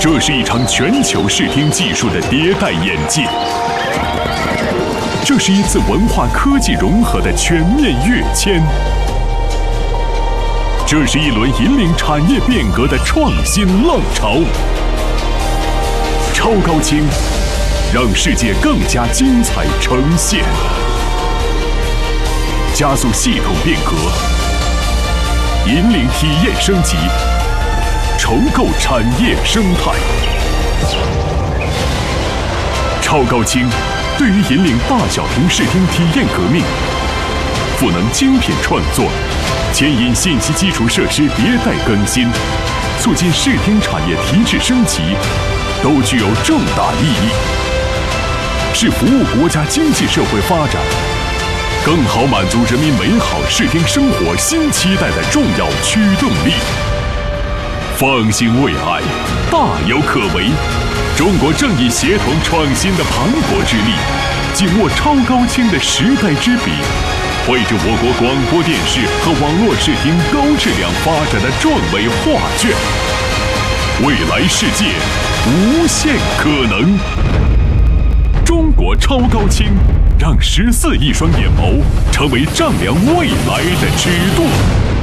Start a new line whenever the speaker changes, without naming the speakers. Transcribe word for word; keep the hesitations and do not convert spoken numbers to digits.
这是一场全球视听技术的迭代演进，这是一次文化科技融合的全面跃迁，这是一轮引领产业变革的创新浪潮。超高清，让世界更加精彩呈现，加速系统变革，引领体验升级，重构产业生态。超高清对于引领大小屏视听体验革命，赋能精品创作，牵引信息基础设施迭代更新，促进视听产业提质升级，都具有重大意义，是服务国家经济社会发展，更好满足人民美好视听生活新期待的重要驱动力。放心未来，大有可为。中国正以协同创新的磅礴之力，紧握超高清的时代之笔，绘制我国广播电视和网络视听高质量发展的壮伟画卷。未来世界无限可能。中国超高清，让十四亿双眼眸成为丈量未来的尺度。